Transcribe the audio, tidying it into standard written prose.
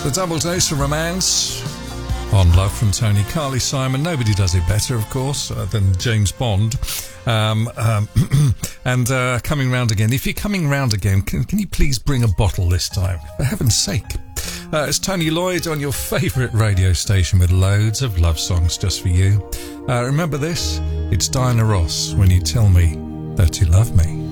The double dose of romance on Love from Tony. Carly Simon. Nobody does it better, of course, than James Bond. And coming round again. If you're coming round again, can you please bring a bottle this time? For heaven's sake. It's Tony Lloyd on your favourite radio station with loads of love songs just for you. Remember this? It's Diana Ross, When You Tell Me That You Love Me.